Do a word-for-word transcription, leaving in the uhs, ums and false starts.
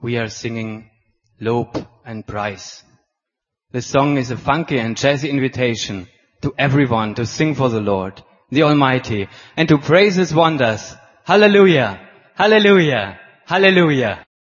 we are singing Lob and Praise. This song is a funky and jazzy invitation to everyone to sing for the Lord, the Almighty, and to praise His wonders. Hallelujah! Hallelujah! Hallelujah!